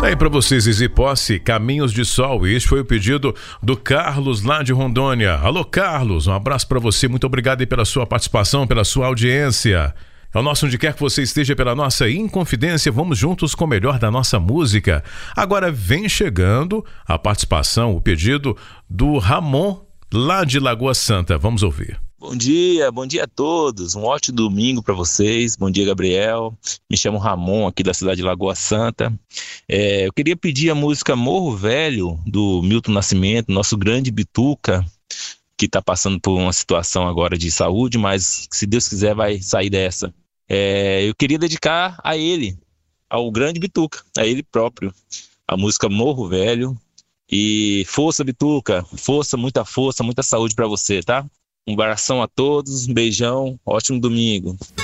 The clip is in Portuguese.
Aí para vocês, Zizi Posse, Caminhos de Sol. Este foi o pedido do Carlos lá de Rondônia. Alô, Carlos, um abraço para você. Muito obrigado aí pela sua participação, pela sua audiência. É o nosso Onde Quer Que Você Esteja, pela nossa Inconfidência. Vamos juntos com o melhor da nossa música. Agora vem chegando a participação, o pedido do Ramon lá de Lagoa Santa. Vamos ouvir. Bom dia a todos, um ótimo domingo para vocês. Bom dia, Gabriel. Me chamo Ramon, aqui da cidade de Lagoa Santa. Eu queria pedir a música Morro Velho, do Milton Nascimento, nosso grande Bituca, que está passando por uma situação agora de saúde, mas se Deus quiser vai sair dessa. Eu queria dedicar a ele, ao grande Bituca, a ele próprio, a música Morro Velho. E força, Bituca, força, muita muita saúde para você, tá? Um abração a todos, um beijão, ótimo domingo.